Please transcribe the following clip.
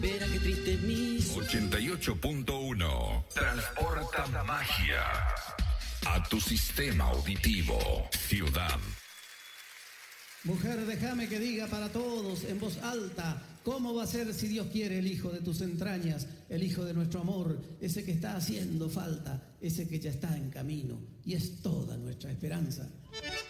Verá qué triste es mi 88.1 transporta magia a tu sistema auditivo, ciudad. Mujer, déjame que diga para todos en voz alta, ¿cómo va a ser, si Dios quiere, el hijo de tus entrañas, el hijo de nuestro amor, ese que está haciendo falta, ese que ya está en camino y es toda nuestra esperanza?